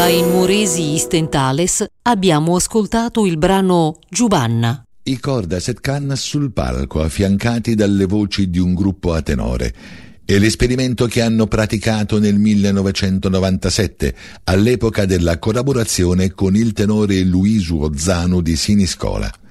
Dai nuoresi Istentales abbiamo ascoltato il brano Giubanna. I Corda Set Cannas sul palco, affiancati dalle voci di un gruppo a tenore. È l'esperimento che hanno praticato nel 1997, all'epoca della collaborazione con il tenore Luisu Ozzano di Siniscola.